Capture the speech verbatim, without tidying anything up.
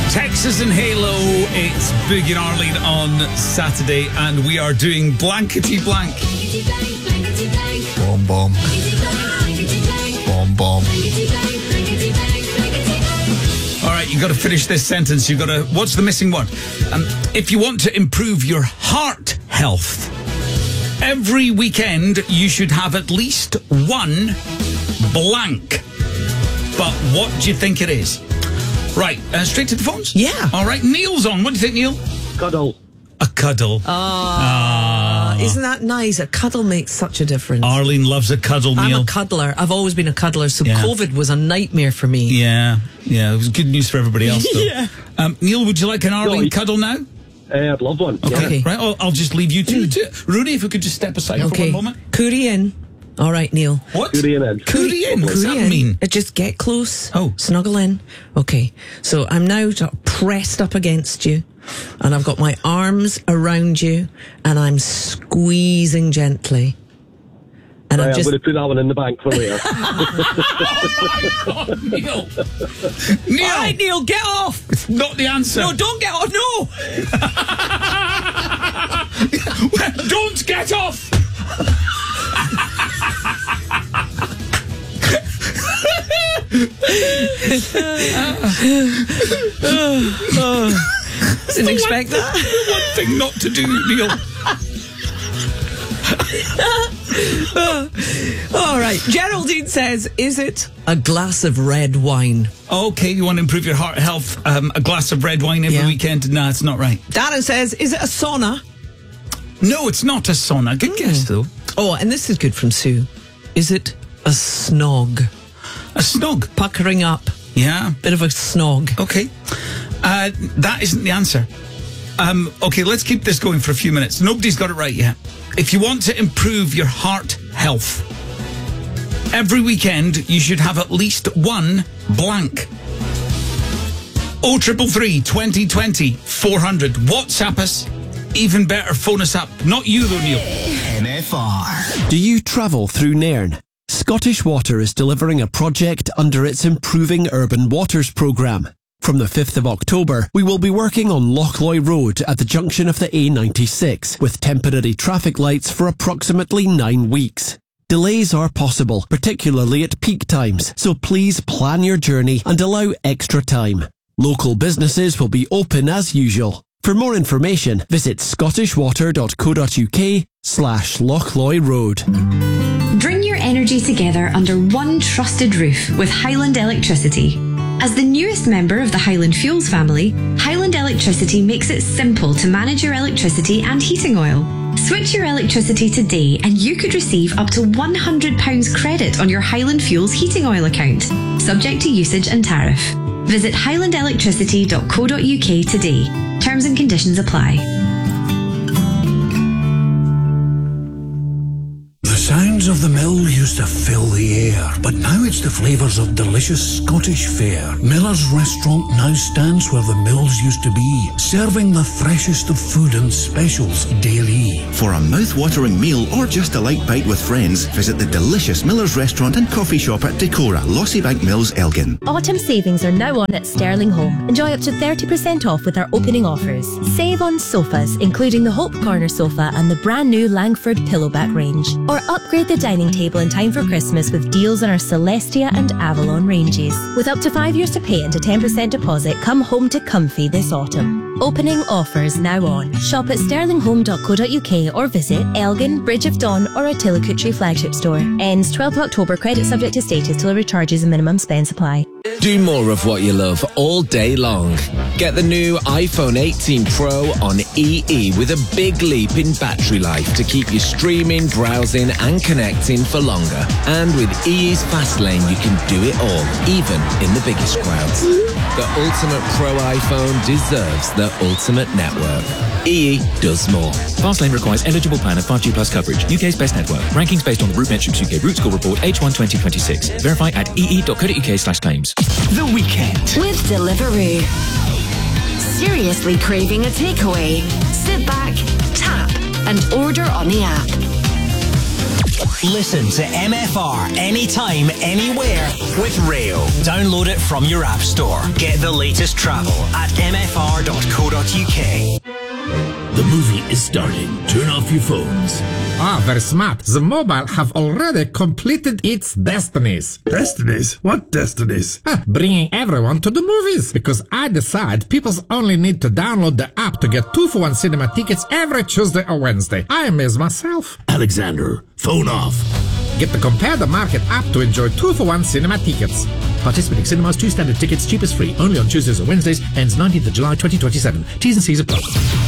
Texas and Halo, it's Big and Arlene on Saturday, and we are doing Blankety Blank. Bomb bomb. Bomb bomb. All right, you got to finish this sentence. You got to. What's the missing word? Um, if you want to improve your heart health, every weekend you should have at least one blank. But what do you think it is? Right, uh, straight to the phones? Yeah. All right, Neil's on. What do you think, Neil? Cuddle. A cuddle. Oh, isn't that nice? A cuddle makes such a difference. Arlene loves a cuddle, Neil. I'm a cuddler. I've always been a cuddler, so Yeah. COVID was a nightmare for me. Yeah, yeah, it was good news for everybody else, though. Yeah. Um, Neil, would you like an Arlene No, cuddle now? Uh, I'd love one. Okay, Okay. right, I'll, I'll just leave you two. to Rudy, if we could just step aside for Okay. one moment. Coorie in. All right, Neil. What? Coorie in. Coorie in? What's Coorie that in. mean? Uh, Just get close. Oh. Snuggle in. Okay. So I'm now sort of pressed up against you, and I've got my arms around you, and I'm squeezing gently. And Right, I'm I'm just... going to put that one in the bank for later. Oh, Neil. Neil. All right, Neil, get off. Not the answer. No, don't get off. No. Don't get off! Didn't expect that. One thing not to do, Neil. All right. Geraldine says, is it a glass of red wine? Okay, you want to improve your heart health? Um, a glass of red wine every Yeah. weekend? No, it's not right. Darren says, is it a sauna? No, it's not a sauna. Good guess, though. Oh, and this is good from Sue. Is it a snog? A snog. Puckering up. Yeah. Bit of a snog. Okay. Uh, that isn't the answer. Um, okay, let's keep this going for a few minutes. Nobody's got it right yet. If you want to improve your heart health, every weekend you should have at least one blank. oh triple three, twenty twenty, four hundred. WhatsApp us. Even better, phone us up. Not you though, Neil. N F R. Do you travel through Nairn? Scottish Water is delivering a project under its Improving Urban Waters programme. From the fifth of October, we will be working on Lochloy Road at the junction of the A ninety-six with temporary traffic lights for approximately nine weeks. Delays are possible, particularly at peak times, so please plan your journey and allow extra time. Local businesses will be open as usual. For more information, visit scottishwater.co.uk slash Lochloy Road. Bring your energy together under one trusted roof with Highland Electricity. As the newest member of the Highland Fuels family, Highland Electricity makes it simple to manage your electricity and heating oil. Switch your electricity today and you could receive up to one hundred pounds credit on your Highland Fuels heating oil account, subject to usage and tariff. Visit highland electricity dot co dot uk today. Terms and conditions apply. The sounds of the mill used to fill the air, but now it's the flavours of delicious Scottish fare. Miller's Restaurant now stands where the mills used to be, serving the freshest of food and specials daily. For a mouth-watering meal or just a light bite with friends, visit the delicious Miller's Restaurant and Coffee Shop at Decorah, Lossybank Mills, Elgin. Autumn savings are now on at Sterling Home. Enjoy up to thirty percent off with our opening offers. Save on sofas, including the Hope Corner sofa and the brand new Langford Pillowback range. Or upgrade the dining table in time for Christmas with deals on our Celestia and Avalon ranges. With up to five years to pay and a ten percent deposit, come home to comfy this autumn. Opening offers now on. Shop at sterling home dot co dot uk or visit Elgin, Bridge of Dawn or a Tillicootree flagship store. Ends twelfth of October. Credit subject to status till recharges and minimum spend supply. Do more of what you love all day long. Get the new iPhone eighteen Pro on E E with a big leap in battery life to keep you streaming, browsing and connecting for longer. And with E E's Fast Lane, you can do it all, even in the biggest crowds. The ultimate Pro iPhone deserves the ultimate network. E E does more. Fastlane requires eligible plan of five G plus coverage. U K's best network. Rankings based on the RootMetrics U K Root Score Report H one twenty twenty-six. Verify at e e dot co dot uk slash claims. The Weekend. With Deliveroo. Seriously craving a takeaway? Sit back, tap, and order on the app. Listen to M F R anytime, anywhere with Rail. Download it from your app store. Get the latest travel at m f r dot co dot u k. The movie is starting. Turn off your phones. Ah, very smart. The mobile have already completed its destinies. Destinies? What destinies? Ah, bringing everyone to the movies. Because I decide people only need to download the app to get two for one cinema tickets every Tuesday or Wednesday. I amaze myself. Alexander, phone off. Get the Compare the Market app to enjoy two for one cinema tickets. Participating cinemas, two standard tickets, cheapest free. Only on Tuesdays or Wednesdays. Ends nineteenth of July twenty twenty-seven. T's and C's apply.